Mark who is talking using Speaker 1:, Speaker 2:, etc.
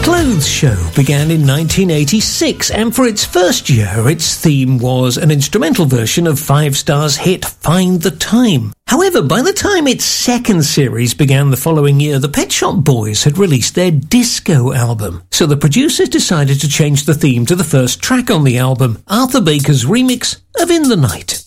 Speaker 1: Clothes Show began in 1986, and for its first year, its theme was an instrumental version of Five Star's hit Find the Time. However, by the time its second series began the following year, the Pet Shop Boys had released their disco album. So the producers decided to change the theme to the first track on the album, Arthur Baker's remix of In the Night.